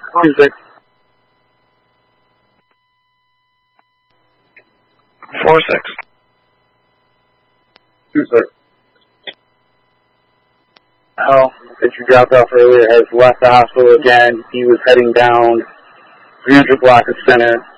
2-6. 4-6. 2-6. Al, that you dropped off earlier, has left the hospital again. He was heading down 300 block of Center.